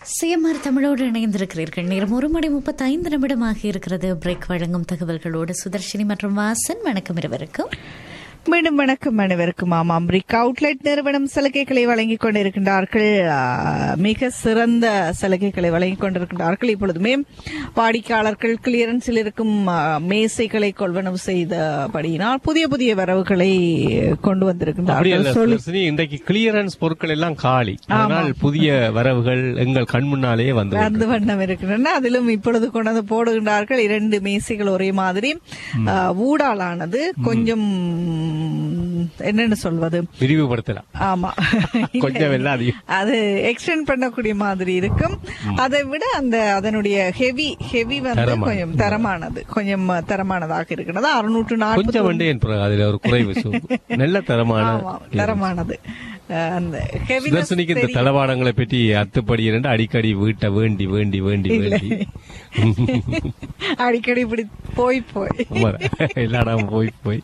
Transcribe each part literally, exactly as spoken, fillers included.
CMR தமிழோடு இணைந்திருக்கிறீர்கள். நேரம் ஒரு மணி முப்பத்தி ஐந்து நிமிடமாக இருக்கிறது. பிரேக் வழங்கும் தகவல்களோடு சுதர்ஷினி மற்றும் வாசன். வணக்கம் இருவருக்கும். மீண்டும் வணக்கம் அனைவருக்கும். ஆமாம், பிரிக் அவுட்லெட் நிறுவனம் சலுகைகளை வழங்கிக் கொண்டிருக்கின்றார்கள். மிக சிறந்த சலுகைகளை வழங்கிக் கொண்டிருக்கின்றார்கள். இப்பொழுதுமே வாடிக்கையாளர்கள் கிளியரன்ஸில் இருக்கும் மேசைகளை கொள்வனவு செய்தபடியினால் புதிய புதிய வரவுகளை கொண்டு வந்திருக்கின்றார்கள். இன்றைக்கு கிளியரன்ஸ் பொருட்கள் எல்லாம் காலி, அதனால் புதிய வரவுகள் எங்கள் கண் முன்னாலே வந்து வந்து வண்ணம் இருக்கின்றன. அதிலும் இப்பொழுது கொண்டு வந்து போடுகின்றார்கள். இரண்டு மேசைகள் ஒரே மாதிரி ஊடாலானது, கொஞ்சம் என்னன்னு சொல்வது, விரிவுபடுத்தலாம். ஆமா, கொஞ்சம் அது எக்ஸ்டெண்ட் பண்ணக்கூடிய மாதிரி இருக்கும். அதை விட அந்த அதனுடைய ஹெவி ஹெவி வந்து கொஞ்சம் தரமானது, கொஞ்சம் தரமானதாக இருக்கிறது. அறுநூற்று நாற்பது ஒரு குறைவு நல்ல தரமான தரமானது. இந்த தளவாடங்களை பற்றி அத்துப்படி இரண்டு அடிக்கடி வீட்டை வேண்டி வேண்டி வேண்டி வேண்டி அடிக்கடி இப்படி போய் போய் எல்லா இடமும் போய் போய்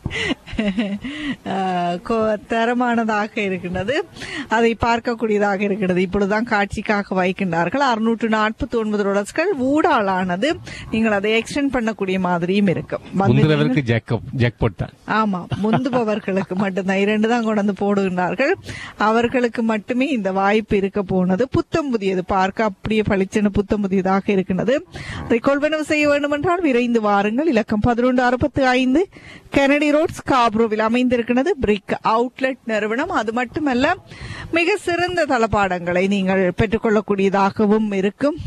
தரமானதாக இருக்கின்றது. அதை பார்க்கக்கூடியதாக இருக்கிறது. இப்பொழுதுதான் காட்சிக்காக வைக்கின்றார்கள். அறுநூற்று நாற்பத்தி ஒன்பது டாலர்கள் ஊடாலானது. நீங்கள் அதை எக்ஸ்டெண்ட் பண்ணக்கூடிய மாதிரியும் இருக்கும். ஆமா, முந்துபவர்களுக்கு மட்டும்தான் இரண்டு தான் கொண்டு வந்து போடுகின்றார்கள். அவர்களுக்கு மட்டுமே இந்த வாய்ப்பு இருக்க போனது. புத்தம் புதியது, பார்க்க அப்படியே பளிச்சென புத்தம் புதியதாக இருக்கின்றது. அதை கொள்வனவு செய்ய வேண்டும் என்றால் விரைந்து வாருங்கள். இலக்கம் பதினொன்று அறுபத்தி ஐந்து கெனடி ரோட் ஸ்காப்ரோவில் அமைந்திருக்கிறது பிரிக் அவுட்லெட் நிறுவனம். அது மட்டுமல்ல, மிக சிறந்த தளபாடங்களை நீங்கள் பெற்றுக்கொள்ளக்கூடியதாகவும் இருக்கும்.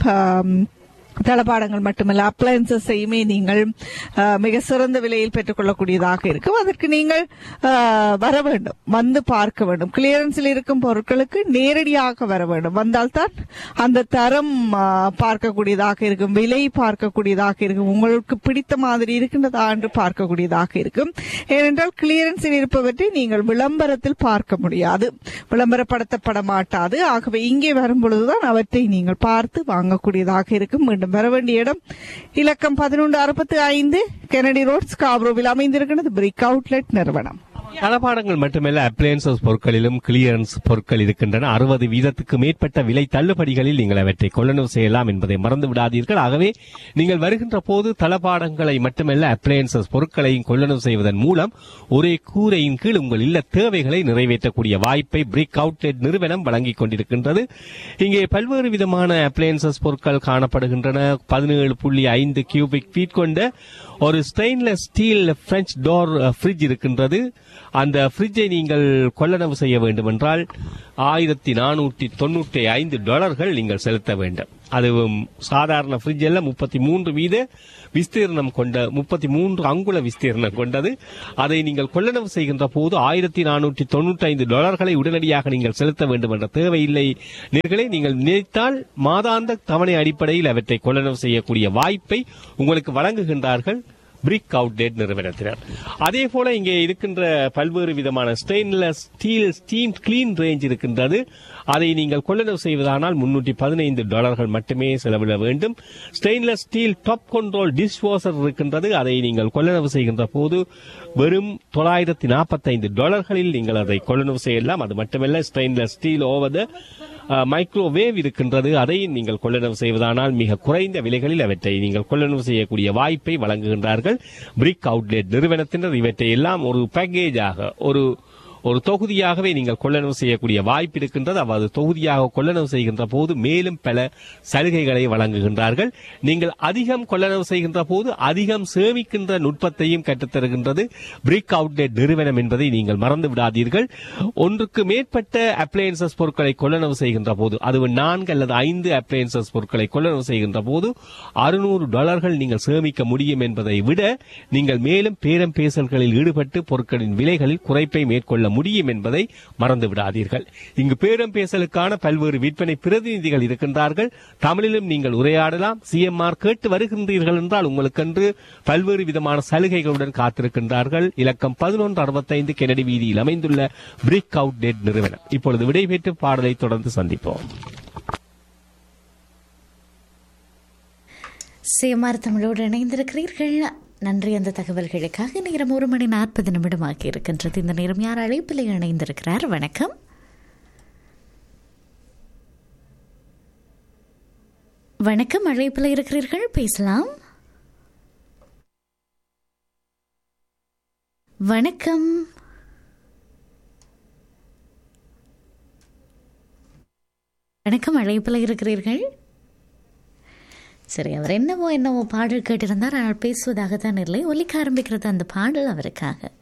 தளபாடங்கள் மட்டுமல்ல, அப்ளையன்சஸையுமே நீங்கள் மிக சிறந்த விலையில் பெற்றுக்கொள்ளக்கூடியதாக இருக்கும். அதற்கு நீங்கள் வர வேண்டும், வந்து பார்க்க வேண்டும். கிளியரன்ஸில் இருக்கும் பொருட்களுக்கு நேரடியாக வர வேண்டும். வந்தால்தான் அந்த தரம் பார்க்கக்கூடியதாக இருக்கும், விலை பார்க்கக்கூடியதாக இருக்கும், உங்களுக்கு பிடித்த மாதிரி இருக்கின்றதா என்று பார்க்கக்கூடியதாக இருக்கும். ஏனென்றால் கிளியரன்ஸில் இருப்பவற்றை நீங்கள் விளம்பரத்தில் பார்க்க முடியாது, விளம்பரப்படுத்தப்பட மாட்டாது. ஆகவே இங்கே வரும் பொழுதுதான் அவற்றை நீங்கள் பார்த்து வாங்கக்கூடியதாக இருக்கும். மீண்டும் வர வேண்டிய இடம் இலக்கம் பதினொன்று அறுபத்தி ஐந்து கெனடி ரோட் ஸ்காப்ரோவில் அமைந்திருக்கிறது பிரிக் அவுட்லெட் நிறுவனம். தளபாடங்கள் மட்டுமல்ல, அப்ளையன்சஸ் பொருட்களிலும் கிளியரன்ஸ் பொருட்கள் இருக்கின்றன. அறுபது வீதத்துக்கு மேற்பட்ட விலை தள்ளுபடிகளில் நீங்கள் அவற்றை கொள்ளனவு செய்யலாம் என்பதை மறந்து விடாதீர்கள். ஆகவே நீங்கள் வருகின்ற போது தளபாடங்களை மட்டுமல்ல, அப்ளையன்சஸ் பொருட்களையும் கொள்ளனவு செய்வதன் மூலம் ஒரே கூரையின் கீழ் உங்கள் இல்ல தேவைகளை நிறைவேற்றக்கூடிய வாய்ப்பை பிரிக் அவுட்லெட் நிறுவனம் வழங்கிக் கொண்டிருக்கின்றது. இங்கே பல்வேறு விதமான அப்ளையன்சஸ் பொருட்கள் காணப்படுகின்றன. பதினேழு புள்ளி ஐந்து கியூபிக் ஃபீட் கொண்ட ஒரு stainless steel French door fridge இருக்கின்றது. அந்த ஃப்ரிட்ஜை நீங்கள் கொள்ளனவு செய்ய வேண்டும் என்றால் ஆயிரத்தி நானூற்றி தொன்னூற்றி ஐந்து டாலர்கள் நீங்கள் செலுத்த வேண்டும். அதுவும் சாதாரண ஃப்ரிட்ஜ் எல்லாம் முப்பத்தி மூன்று வீத விஸ்தீர்ணம் கொண்ட முப்பத்தி மூன்று அங்குல விஸ்தீர்ணம் கொண்டது. அதை நீங்கள் கொள்ளனவு செய்கின்ற போது ஆயிரத்தி நானூற்றி தொன்னூற்றி ஐந்து டாலர்களை உடனடியாக நீங்கள் செலுத்த வேண்டும் என்ற தேவையில்லை. நேர்களே, நீங்கள் நினைத்தால் மாதாந்த தவணை அடிப்படையில் அவற்றை கொள்ளனவு செய்யக்கூடிய வாய்ப்பை உங்களுக்கு வழங்குகின்றார்கள் பிரிக் அவுட்லெட் நிறுவனத்தினர். அதே போல இங்கே இருக்கின்ற பல்வேறு விதமான stainless steel steam clean range இருக்கின்றது. அதை நீங்கள் கொள்ளனவு செய்வதானால் முன்னூற்றி பதினைந்து டாலர்கள் மட்டுமே செலவிட வேண்டும். Stainless steel top control dish washer இருக்கின்றது. அதை நீங்கள் கொள்ளனவு செய்கின்ற போது வெறும் தொள்ளாயிரத்தி நாற்பத்தி ஐந்து டாலர்களில் நீங்கள் அதை கொள்ளனவு செய்யலாம். அது மட்டுமல்ல, ஸ்டெயின்லெஸ் ஸ்டீல் ஓவர் மைக்ரோவேவ் இருக்கின்றது. அதை நீங்கள் கொள்ளனவு செய்வதானால் மிக குறைந்த விலைகளில் அவற்றை நீங்கள் கொள்ளனவு செய்யக்கூடிய வாய்ப்பை வழங்குகின்றார்கள் பிரிக் அவுட்லெட் நிறுவனத்தினர். இவற்றை எல்லாம் ஒரு பேக்கேஜாக, ஒரு ஒரு தொகுதியாகவே நீங்கள் கொள்ளனவு செய்யக்கூடிய வாய்ப்பு இருக்கின்றது. அவ்வாறு தொகுதியாக கொள்ளனவு செய்கின்ற போது மேலும் பல சலுகைகளை வழங்குகின்றார்கள். நீங்கள் அதிகம் கொள்ளனவு செய்கின்ற போது அதிகம் சேமிக்கின்ற நுட்பத்தையும் கற்றுத்தருகின்றது பிரிக் அவுட்லெட் நிறுவனம் என்பதை நீங்கள் மறந்து விடாதீர்கள். ஒன்றுக்கு மேற்பட்ட அப்ளையன்சஸ் பொருட்களை கொள்ளனவு செய்கின்ற போது, அதுவும் நான்கு அல்லது ஐந்து அப்ளையன்சஸ் பொருட்களை கொள்ளனவு செய்கின்ற போது அறுநூறு டாலர்கள் நீங்கள் சேமிக்க முடியும் என்பதை விட நீங்கள் மேலும் பேரம் பேசல்களில் ஈடுபட்டு பொருட்களின் விலைகளில் குறைப்பை மேற்கொள்ள முடியும் என்பதை மறந்து விடாதீர்கள். இங்கு பேரம் பேசலுக்கான பல்வேறு விற்பனை பிரதிநிதிகள் இருக்கின்றார்கள். தமிழிலும் நீங்கள் உரையாடலாம். சிஎம்ஆர் கேட்டு வருகின்றீர்கள் என்றால் உங்களுக்கென்று பல்வேறு விதமான சலுகைகளுடன் காத்திருக்கின்றார்கள். இலக்கம் பதினொன்று அறுபத்தைந்து கெனடி வீதியில் அமைந்துள்ள பிரிக் அவுட்லெட் நிறுவனம். இப்பொழுது விடைபெற்று பாடலை தொடர்ந்து சந்திப்போம். சிஎம்ஆர் தமிழோடு இணைந்திருக்கிறீர்கள். நன்றி அந்த தகவல்களுக்காக. நேரம் ஒரு மணி நாற்பது நிமிடமாகி இருக்கின்றது. இந்த நேரம் யார் அழைப்பில் இணைந்திருக்கிறார்? வணக்கம். வணக்கம், அழைப்பில் இருக்கிறீர்கள், பேசலாம். வணக்கம். வணக்கம், அழைப்பில் இருக்கிறீர்கள். சரி, அவர் என்னவோ என்னவோ பாடல் கேட்டிருந்தார், ஆனால் பேசுவதாகத்தான் இல்லை. ஒலிக்க ஆரம்பிக்கிறது அந்த பாடல் அவருக்காக.